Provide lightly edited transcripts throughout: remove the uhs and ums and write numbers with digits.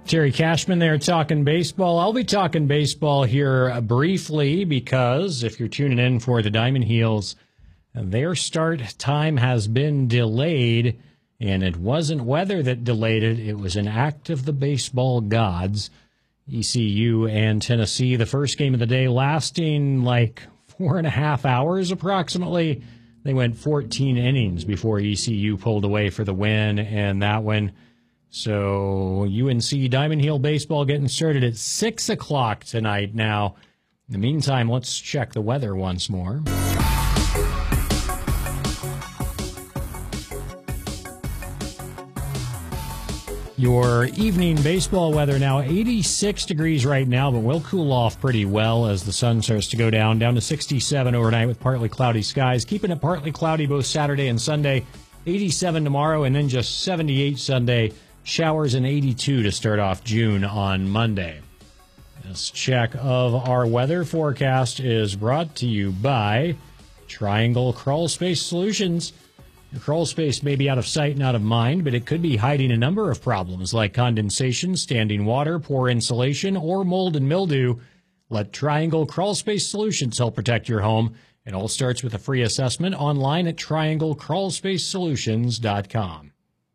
Terry Cashman there talking baseball. I'll be talking baseball here briefly because if you're tuning in for the Diamond Heels, their start time has been delayed, and it wasn't weather that delayed it. It was an act of the baseball gods. ECU and Tennessee, the first game of the day lasting like 4.5 hours approximately. They went 14 innings before ECU pulled away for the win, and that one. So UNC Diamond Heel baseball getting started at 6 o'clock tonight. Now, in the meantime, let's check the weather once more. Your evening baseball weather now, 86 degrees right now, but will cool off pretty well as the sun starts to go down to 67 overnight with partly cloudy skies. Keeping it partly cloudy both Saturday and Sunday, 87 tomorrow, and then just 78 Sunday. Showers and 82 to start off June on Monday. This check of our weather forecast is brought to you by Triangle Crawl Space Solutions. Your crawl space may be out of sight and out of mind, but it could be hiding a number of problems like condensation, standing water, poor insulation, or mold and mildew. Let Triangle Crawl Space Solutions help protect your home. It all starts with a free assessment online at trianglecrawlspacesolutions.com.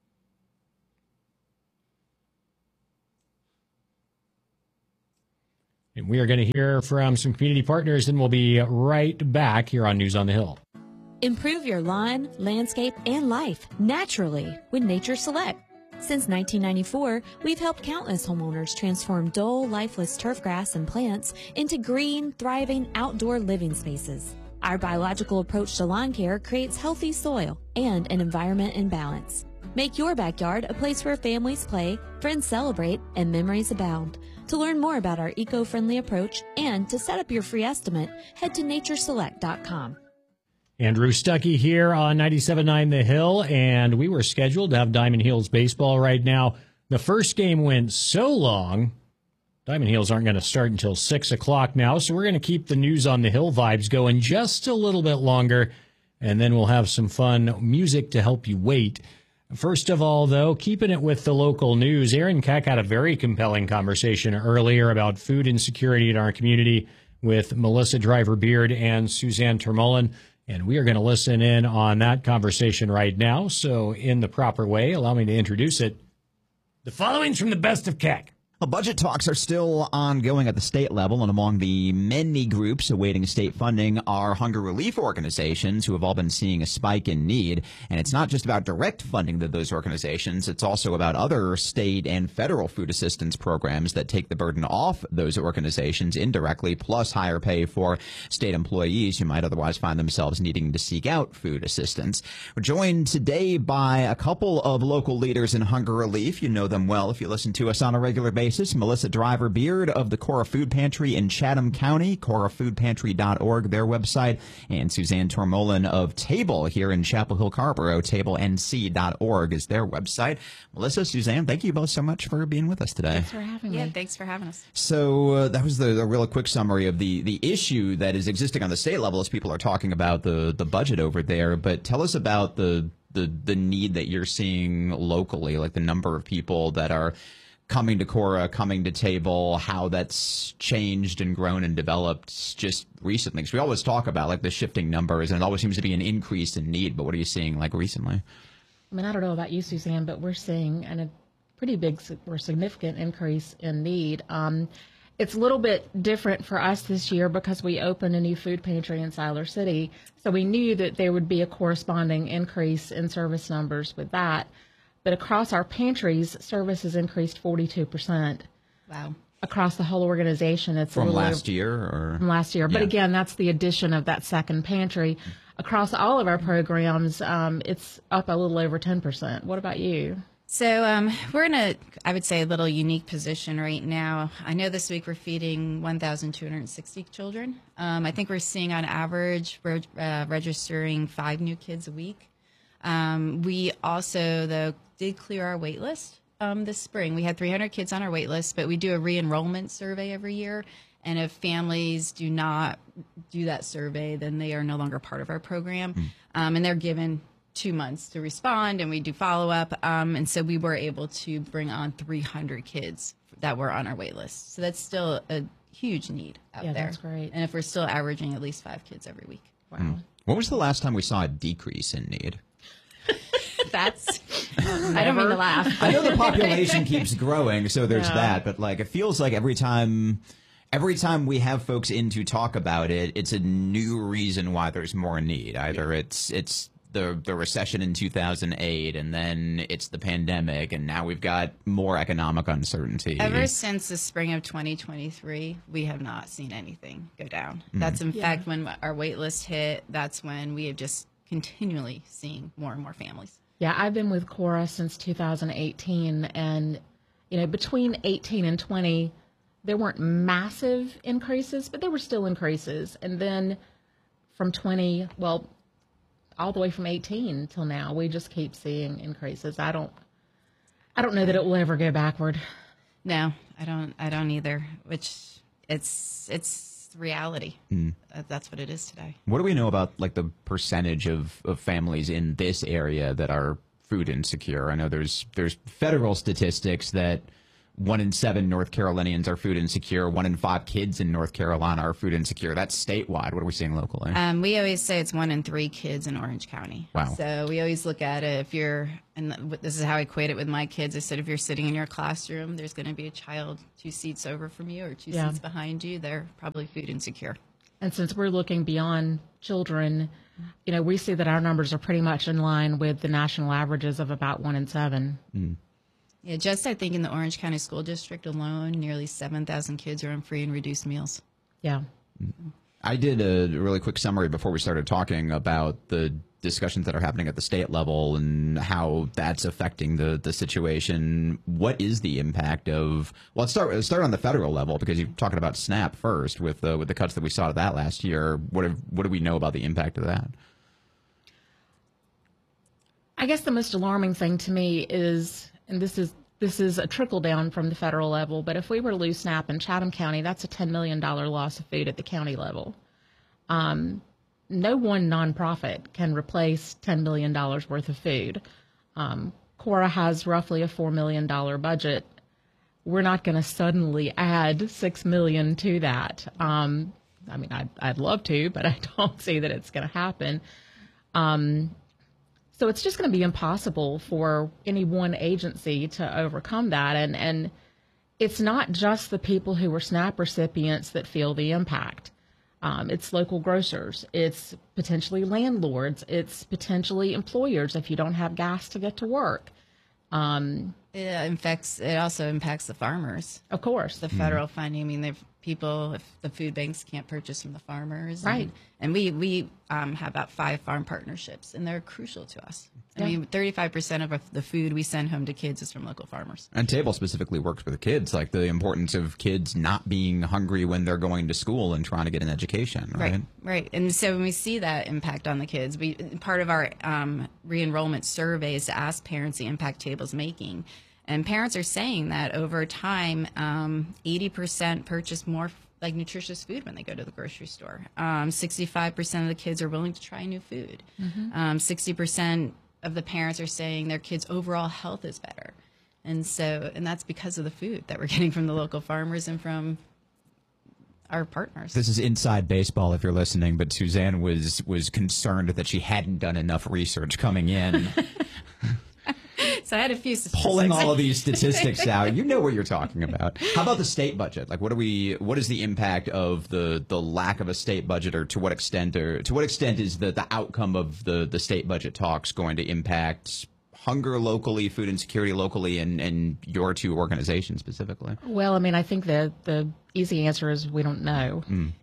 And we are going to hear from some community partners, and we'll be right back here on News on the Hill. Improve your lawn, landscape, and life naturally with Nature Select. Since 1994, we've helped countless homeowners transform dull, lifeless turf grass and plants into green, thriving outdoor living spaces. Our biological approach to lawn care creates healthy soil and an environment in balance. Make your backyard a place where families play, friends celebrate, and memories abound. To learn more about our eco-friendly approach and to set up your free estimate, head to natureselect.com. Andrew Stuckey here on 97.9 The Hill, and we were scheduled to have Diamond Heels baseball right now. The first game went so long, Diamond Heels aren't going to start until 6 o'clock now, so we're going to keep the News on the Hill vibes going just a little bit longer, and then we'll have some fun music to help you wait. First of all, though, keeping it with the local news, Aaron Keck had a very compelling conversation earlier about food insecurity in our community with Melissa Driver-Beard and Suzanne Termullen, and we are going to listen in on that conversation right now. So in the proper way, allow me to introduce it. The following's from the best of Keck. Well, budget talks are still ongoing at the state level, and among the many groups awaiting state funding are hunger relief organizations who have all been seeing a spike in need. And it's not just about direct funding to those organizations. It's also about other state and federal food assistance programs that take the burden off those organizations indirectly, plus higher pay for state employees who might otherwise find themselves needing to seek out food assistance. We're joined today by a couple of local leaders in hunger relief. You know them well if you listen to us on a regular basis. Melissa Driver-Beard of the Cora Food Pantry in Chatham County, corafoodpantry.org, their website, and Suzanne Termullen of Table here in Chapel Hill, Carrboro, tablenc.org is their website. Melissa, Suzanne, thank you both so much for being with us today. Thanks for having me. Yeah, thanks for having us. So that was the real quick summary of the issue that is existing on the state level as people are talking about the budget over there. But tell us about the need that you're seeing locally, like the number of people that are coming to Cora, coming to Table, how that's changed and grown and developed just recently. Because we always talk about like the shifting numbers, and it always seems to be an increase in need. But what are you seeing like recently? I mean, I don't know about you, Suzanne, but we're seeing a pretty big or significant increase in need. It's a little bit different for us this year because we opened a new food pantry in Siler City. So we knew that there would be a corresponding increase in service numbers with that. But across our pantries, service has increased 42%. Wow. Across the whole organization. It's from last year? Or? From last year. But again, that's the addition of that second pantry. Across all of our programs, it's up a little over 10%. What about you? So we're in I would say, a little unique position right now. I know this week we're feeding 1,260 children. I think we're seeing on average, we're registering 5 new kids a week. We also, though, did clear our wait list this spring. We had 300 kids on our wait list, but we do a re-enrollment survey every year. And if families do not do that survey, then they are no longer part of our program. And they're given 2 months to respond, and we do follow-up. And so we were able to bring on 300 kids that were on our wait list. So that's still a huge need out there. That's great. And if we're still averaging at least 5 kids every week. Wow. When was the last time we saw a decrease in need? That's, I don't mean to laugh. I know the population keeps growing, so there's that. But like, it feels like every time we have folks in to talk about it, it's a new reason why there's more need. Either it's the recession in 2008, and then it's the pandemic, and now we've got more economic uncertainty. Ever since the spring of 2023, we have not seen anything go down. That's in fact when our wait list hit, that's when we have just continually seeing more and more families. Yeah, I've been with Cora since 2018, and between 18 and 20, there weren't massive increases, but there were still increases. And then from 20, all the way from 18 till now, we just keep seeing increases. I don't know that it will ever go backward. No, I don't either. Which it's reality. That's what it is today. What do we know about like the percentage of families in this area that are food insecure? I know there's federal statistics that 1 in 7 North Carolinians are food insecure. 1 in 5 kids in North Carolina are food insecure. That's statewide. What are we seeing locally? We always say it's 1 in 3 kids in Orange County. Wow. So we always look at it and this is how I equate it with my kids. I said, if you're sitting in your classroom, there's going to be a child 2 seats over from you or 2 seats behind you. They're probably food insecure. And since we're looking beyond children, we see that our numbers are pretty much in line with the national averages of about 1 in 7. Yeah, just I think in the Orange County School District alone, nearly 7,000 kids are on free and reduced meals. Yeah. I did a really quick summary before we started talking about the discussions that are happening at the state level and how that's affecting the situation. What is the impact of? Well, let's start on the federal level, because you're talking about SNAP first with the cuts that we saw to that last year. What do we know about the impact of that? I guess the most alarming thing to me is, and this is a trickle down from the federal level, but if we were to lose SNAP in Chatham County, that's a $10 million loss of food at the county level. No one nonprofit can replace $10 million worth of food. Cora has roughly a $4 million budget. We're not going to suddenly add $6 million to that. I'd love to, but I don't see that it's going to happen. So it's just going to be impossible for any one agency to overcome that. And it's not just the people who are SNAP recipients that feel the impact. It's local grocers. It's potentially landlords. It's potentially employers if you don't have gas to get to work. It also impacts the farmers. Of course. The federal funding. If the food banks can't purchase from the farmers. Right. And we have about 5 farm partnerships, and they're crucial to us. 35% of the food we send home to kids is from local farmers. And Table specifically works with kids, like the importance of kids not being hungry when they're going to school and trying to get an education, right? Right. And so when we see that impact on the kids, part of our re-enrollment survey is to ask parents the impact Table's making. And parents are saying that over time, 80% purchase more like nutritious food when they go to the grocery store. 65% of the kids are willing to try new food. 60% of the parents are saying their kids' overall health is better. And that's because of the food that we're getting from the local farmers and from our partners. This is inside baseball if you're listening, but Suzanne was concerned that she hadn't done enough research coming in. So I had a few statistics. Pulling all of these statistics out. You know what you're talking about. How about the state budget? Like, what is the impact of the lack of a state budget, or to what extent is the outcome of the state budget talks going to impact hunger locally, food insecurity locally, and your 2 organizations specifically? Well, I think the easy answer is we don't know.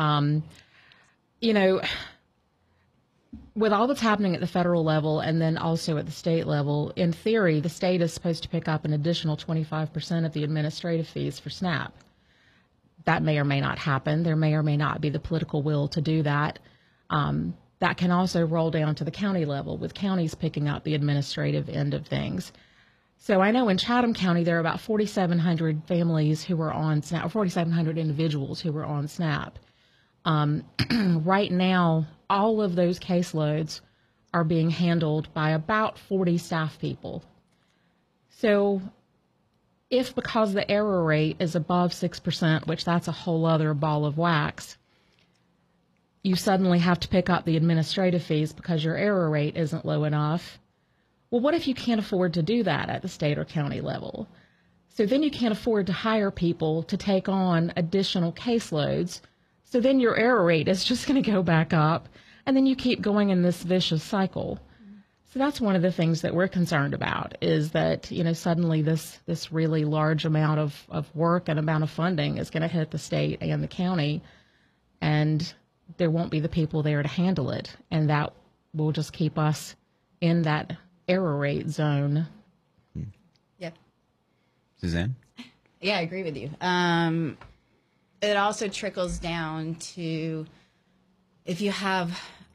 With all that's happening at the federal level and then also at the state level, in theory, the state is supposed to pick up an additional 25% of the administrative fees for SNAP. That may or may not happen. There may or may not be the political will to do that. That can also roll down to the county level, with counties picking up the administrative end of things. So I know in Chatham County, there are about 4,700 families who are on SNAP, or 4,700 individuals who are on SNAP. Right now, all of those caseloads are being handled by about 40 staff people. So if because the error rate is above 6%, which that's a whole other ball of wax, you suddenly have to pick up the administrative fees because your error rate isn't low enough. Well, what if you can't afford to do that at the state or county level? So then you can't afford to hire people to take on additional caseloads. So then your error rate is just going to go back up, and then you keep going in this vicious cycle. So that's one of the things that we're concerned about, is that, you know, suddenly this really large amount of work and amount of funding is going to hit the state and the county, and there won't be the people there to handle it, and that will just keep us in that error rate zone. Yep. Suzanne? Yeah, I agree with you. It also trickles down to if you have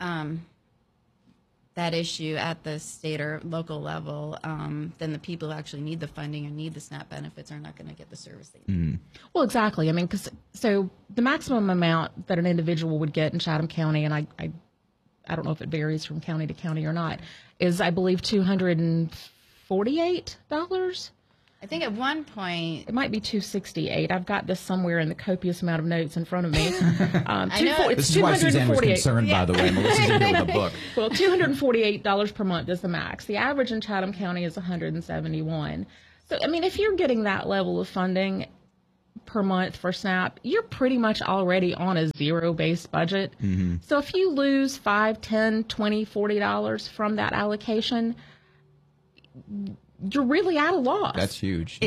that issue at the state or local level, then the people who actually need the funding and need the SNAP benefits are not going to get the service they need. Well, exactly. I mean, so the maximum amount that an individual would get in Chatham County, and I don't know if it varies from county to county or not, is I believe $248. I think at one point, It might be $268. I've got this somewhere in the copious amount of notes in front of me. I know. This is why Suzanne was concerned, by the way. Melissa's in here with a book. Well, $248 per month is the max. The average in Chatham County is $171. So, I mean, if you're getting that level of funding per month for SNAP, you're pretty much already on a zero-based budget. So if you lose $5, $10, $20, $40 from that allocation, you're really at a loss. That's huge.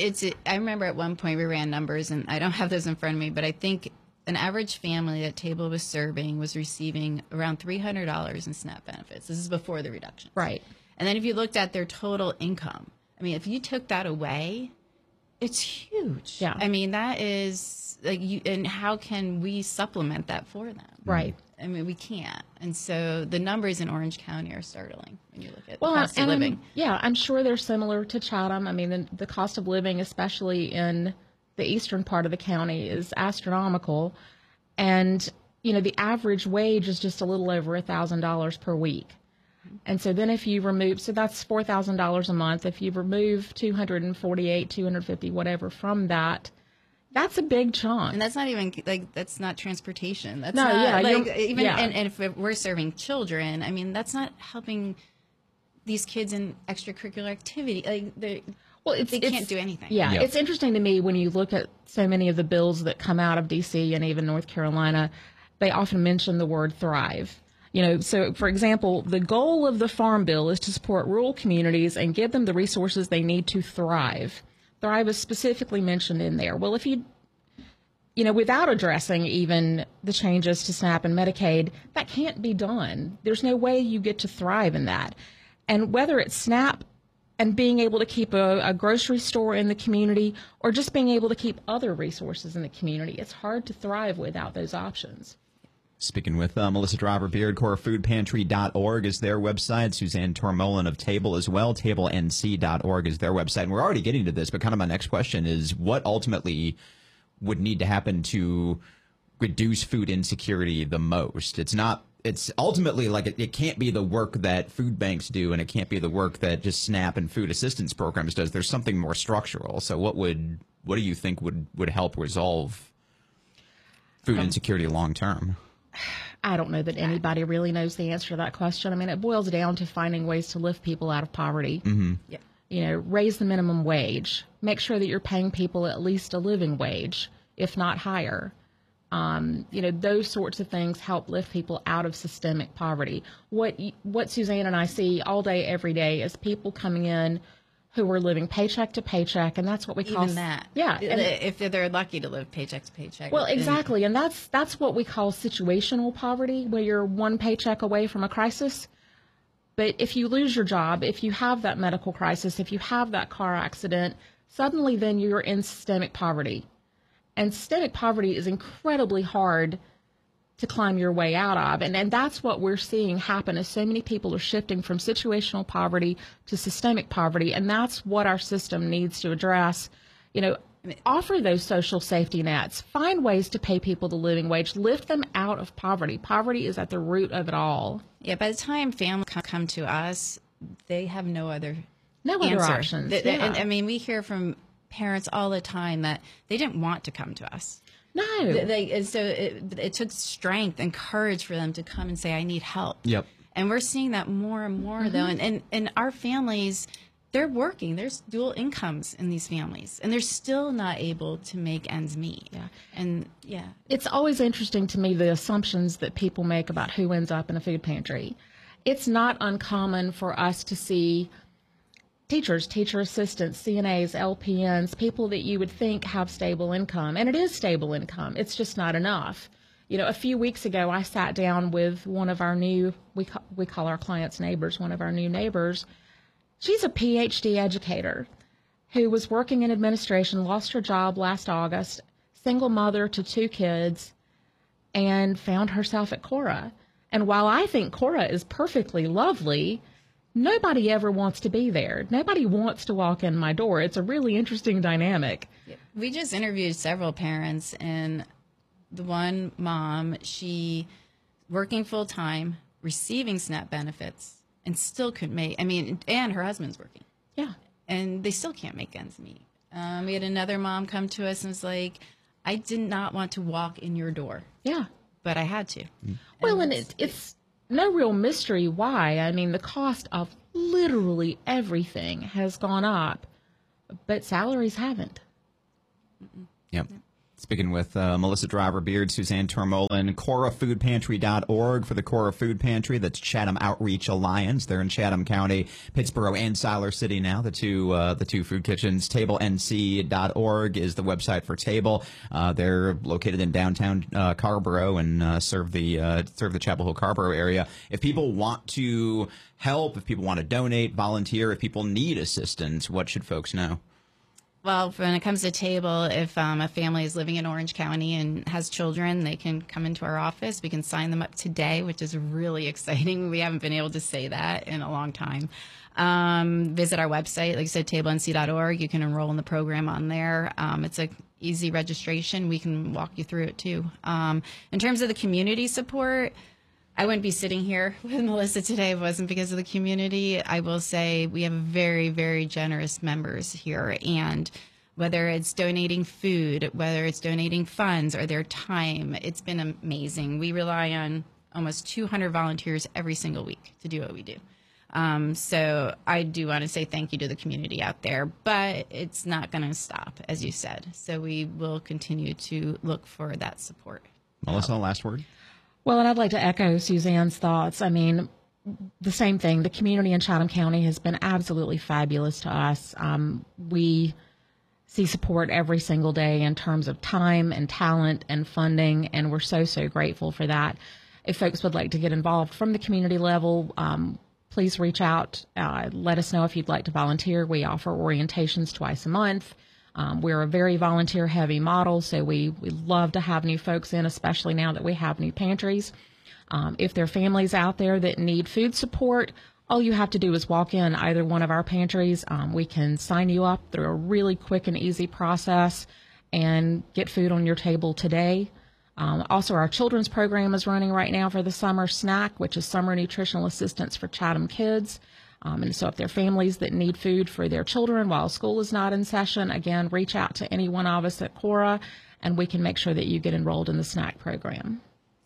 I remember at one point we ran numbers, and I don't have those in front of me, but I think an average family that Table was serving was receiving around $300 in SNAP benefits. This is before the reduction. Right. And then if you looked at their total income, I mean, if you took that away, it's huge. Yeah. I mean, that is like and how can we supplement that for them? Right. I mean, we can't. And so the numbers in Orange County are startling when you look at the Well, cost of living. I'm sure they're similar to Chatham. I mean, the cost of living, especially in the eastern part of the county, is astronomical. And, you know, the average wage is just a little over $1,000 per week. And so then if you remove, so that's $4,000 a month. If you remove 248, 250, whatever from that, that's a big chunk. And that's not even like that's not transportation. That's No, not yeah, like you're- even yeah. and if we're serving children, I mean that's not helping these kids in extracurricular activity. Like they can't do anything. Yeah, Yep. It's interesting to me when you look at so many of the bills that come out of D.C. and even North Carolina, they often mention the word thrive. You know, so for example, the goal of the Farm Bill is to support rural communities and give them the resources they need to thrive. Thrive is specifically mentioned in there. Well, if you know, without addressing even the changes to SNAP and Medicaid, that can't be done. There's no way you get to thrive in that. And whether it's SNAP and being able to keep a grocery store in the community or just being able to keep other resources in the community, it's hard to thrive without those options. Speaking with Melissa Driver-Beard, CoreFoodPantry.org is their website. Suzanne Tormolen of Table as well. TableNC.org is their website. And we're already getting to this, but kind of my next question is what ultimately would need to happen to reduce food insecurity the most? It's ultimately like it can't be the work that food banks do, and it can't be the work that just SNAP and food assistance programs does. There's something more structural. So what do you think would help resolve food insecurity long term? I don't know that anybody really knows the answer to that question. I mean, it boils down to finding ways to lift people out of poverty. Yeah. You know, raise the minimum wage. Make sure that you're paying people at least a living wage, if not higher. You know, those sorts of things help lift people out of systemic poverty. What Suzanne and I see all day, every day is people coming in who are living paycheck to paycheck, and that's what we call Even that. Yeah, and, if they're lucky to live paycheck to paycheck. well, exactly, and that's what we call situational poverty, where you're one paycheck away from a crisis. But if you lose your job, if you have that medical crisis, if you have that car accident, suddenly then you're in systemic poverty. And systemic poverty is incredibly hard to climb your way out of. And that's what we're seeing happen is so many people are shifting from situational poverty to systemic poverty. And that's what our system needs to address. You know, offer those social safety nets, find ways to pay people the living wage, lift them out of poverty. Poverty is at the root of it all. Yeah, by the time families come to us, they have no other No other answer. options. And I mean, we hear from parents all the time that they didn't want to come to us. No. It took strength and courage for them to come and say, I need help. Yep. And we're seeing that more and more, though. And our families, they're working. There's dual incomes in these families, and they're still not able to make ends meet. Yeah. And yeah. It's always interesting to me, the assumptions that people make about who ends up in a food pantry. It's not uncommon for us to see teachers, teacher assistants, CNAs, LPNs, people that you would think have stable income. And it is stable income. It's just not enough. You know, a few weeks ago, I sat down with one of our new, we call our clients neighbors, one of our new neighbors. She's a PhD educator who was working in administration, lost her job last August, single mother to 2 kids, and found herself at Cora. And while I think Cora is perfectly lovely, nobody ever wants to be there. Nobody wants to walk in my door. It's a really interesting dynamic. We just interviewed several parents, and the one mom, she working full time, receiving SNAP benefits, and still couldn't make, and her husband's working. Yeah. And they still can't make ends meet. We had another mom come to us and was like, I did not want to walk in your door. Yeah. But I had to. Well, and it's no real mystery why. I mean, the cost of literally everything has gone up, but salaries haven't. Yep. Speaking with Melissa Driver-Beard, Suzanne Tormolin, CoraFoodPantry.org for the Cora Food Pantry. That's Chatham Outreach Alliance. They're in Chatham County, Pittsboro, and Siler City now, the two food kitchens. TableNC.org is the website for Table. They're located in downtown Carrboro and serve the Chapel Hill Carrboro area. If people want to help, if people want to donate, volunteer, if people need assistance, what should folks know? Well, when it comes to Table, if a family is living in Orange County and has children, they can come into our office. We can sign them up today, which is really exciting. We haven't been able to say that in a long time. Visit our website, like I said, tablenc.org. You can enroll in the program on there. It's an easy registration. We can walk you through it, too. In terms of the community support, I wouldn't be sitting here with Melissa today if it wasn't because of the community. I will say we have very, very generous members here. And whether it's donating food, whether it's donating funds or their time, it's been amazing. We rely on almost 200 volunteers every single week to do what we do. So I do want to say thank you to the community out there, but it's not going to stop, as you said. So we will continue to look for that support. Melissa, last word. Well, and I'd like to echo Suzanne's thoughts. I mean, the same thing. The community in Chatham County has been absolutely fabulous to us. We see support every single day in terms of time and talent and funding, and we're so, so grateful for that. If folks would like to get involved from the community level, please reach out. Let us know if you'd like to volunteer. We offer orientations twice a month. We're a very volunteer-heavy model, so we love to have new folks in, especially now that we have new pantries. If there are families out there that need food support, all you have to do is walk in either one of our pantries. We can sign you up through a really quick and easy process and get food on your table today. Also, our children's program is running right now for the summer snack, which is summer nutritional assistance for Chatham kids. And so if there are families that need food for their children while school is not in session, again, reach out to any one of us at Cora, and we can make sure that you get enrolled in the snack program.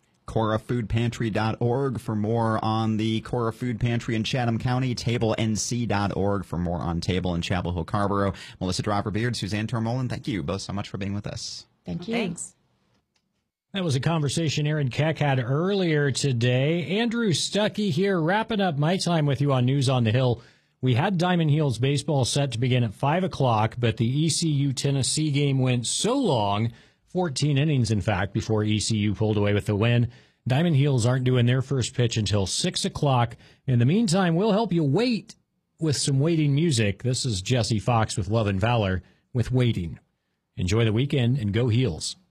CoraFoodPantry.org for more on the Cora Food Pantry in Chatham County. TableNC.org for more on Table in Chapel Hill, Carrboro. Melissa Driver-Beard, Suzanne Tormolin, thank you both so much for being with us. Thank you. Thanks. That was a conversation Aaron Keck had earlier today. Andrew Stuckey here, wrapping up my time with you on News on the Hill. We had Diamond Heels baseball set to begin at 5 o'clock, but the ECU-Tennessee game went so long, 14 innings, in fact, before ECU pulled away with the win. Diamond Heels aren't doing their first pitch until 6 o'clock. In the meantime, we'll help you wait with some waiting music. This is Jesse Fox with Love and Valor with Waiting. Enjoy the weekend and go Heels.